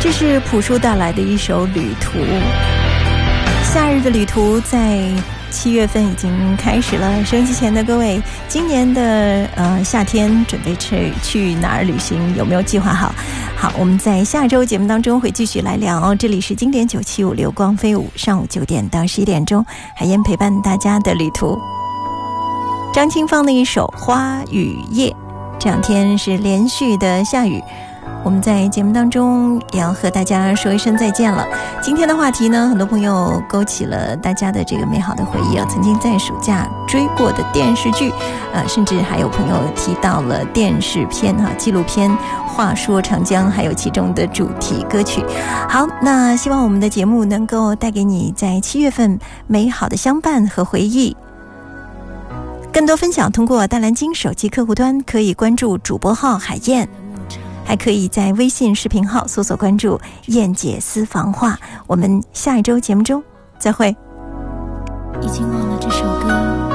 这是朴树带来的一首旅途。夏日的旅途在7月份已经开始了，收音机前的各位，今年的夏天准备去哪儿旅行？有没有计划好？好，我们在下周节目当中会继续来聊。这里是经典975流光飞舞，上午9点到11点钟，海燕陪伴大家的旅途。张清芳的一首《花与叶》，这两天是连续的下雨。我们在节目当中也要和大家说一声再见了。今天的话题呢，很多朋友勾起了大家的这个美好的回忆啊，曾经在暑假追过的电视剧，甚至还有朋友提到了电视片纪录片《话说长江》，还有其中的主题歌曲。好，那希望我们的节目能够带给你在7月份美好的相伴和回忆。更多分享通过大蓝鲸手机客户端可以关注主播号海燕，还可以在微信视频号搜索关注燕姐私房话。我们下一周节目中再会。 已经忘了这首歌